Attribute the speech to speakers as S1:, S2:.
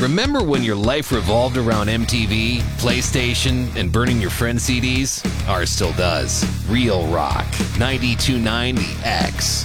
S1: Remember when your life revolved around MTV, PlayStation, and burning your friends' CDs? Ours still does. Real Rock, 92.9 The X.